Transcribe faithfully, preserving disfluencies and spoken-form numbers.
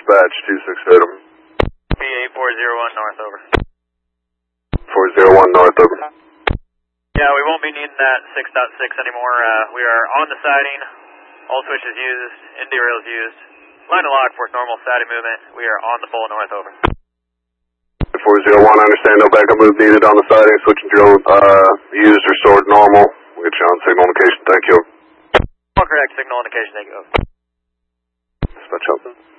dispatch, two six eight. B eight four zero one north, over. four zero one north, over. Yeah, we won't be needing that six point six anymore. Uh, we are on the siding, all switches used, Indy rails used. Line of lock for normal siding movement. We are on the pole north, over. four zero one, I understand no backup move needed on the siding. Switch and drill uh, used or stored normal. We'll get you on signal indication, thank you. All correct, signal indication, thank you. Dispatch open.